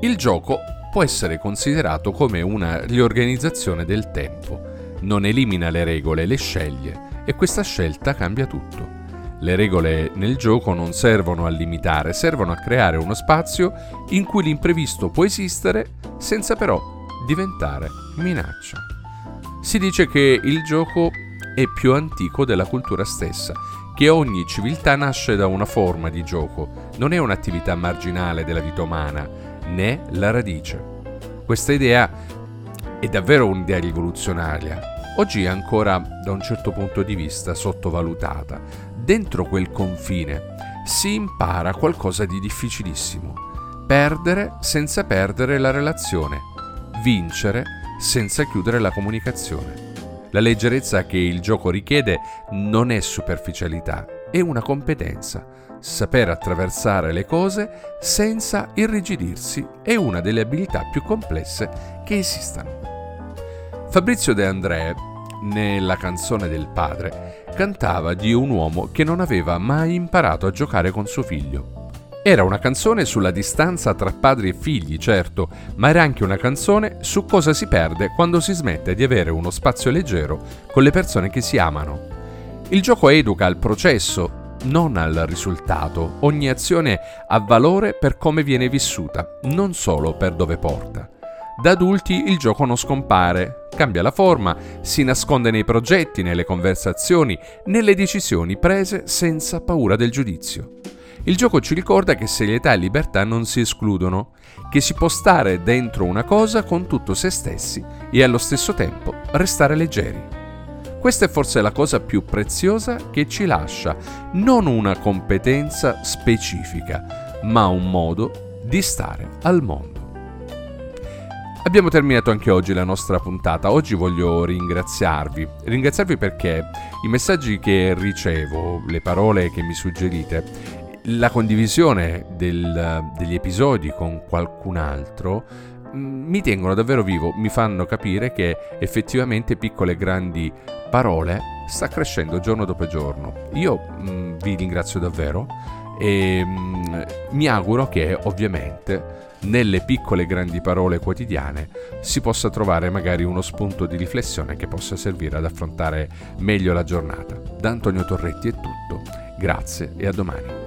Il gioco può essere considerato come una riorganizzazione del tempo. Non elimina le regole, le sceglie, e questa scelta cambia tutto. Le regole nel gioco non servono a limitare, servono a creare uno spazio in cui l'imprevisto può esistere senza però diventare minaccia. Si dice che il gioco è più antico della cultura stessa, che ogni civiltà nasce da una forma di gioco, non è un'attività marginale della vita umana, né la radice. Questa idea è davvero un'idea rivoluzionaria. Oggi è ancora, da un certo punto di vista, sottovalutata. Dentro quel confine si impara qualcosa di difficilissimo. Perdere senza perdere la relazione. Vincere senza chiudere la comunicazione. La leggerezza che il gioco richiede non è superficialità, è una competenza. Saper attraversare le cose senza irrigidirsi è una delle abilità più complesse che esistano. Fabrizio De André, nella canzone del padre, cantava di un uomo che non aveva mai imparato a giocare con suo figlio. Era una canzone sulla distanza tra padri e figli, certo, ma era anche una canzone su cosa si perde quando si smette di avere uno spazio leggero con le persone che si amano. Il gioco educa al processo, non al risultato. Ogni azione ha valore per come viene vissuta, non solo per dove porta. Da adulti il gioco non scompare, cambia la forma, si nasconde nei progetti, nelle conversazioni, nelle decisioni prese senza paura del giudizio. Il gioco ci ricorda che serietà e libertà non si escludono, che si può stare dentro una cosa con tutto se stessi e allo stesso tempo restare leggeri. Questa è forse la cosa più preziosa che ci lascia, non una competenza specifica, ma un modo di stare al mondo. Abbiamo terminato anche oggi la nostra puntata. Oggi voglio ringraziarvi perché i messaggi che ricevo, le parole che mi suggerite, la condivisione degli episodi con qualcun altro mi tengono davvero vivo, mi fanno capire che effettivamente Piccole e Grandi Parole sta crescendo giorno dopo giorno. Io vi ringrazio davvero e mi auguro che ovviamente nelle piccole e grandi parole quotidiane si possa trovare magari uno spunto di riflessione che possa servire ad affrontare meglio la giornata. Da Antonio Torretti è tutto, grazie e a domani.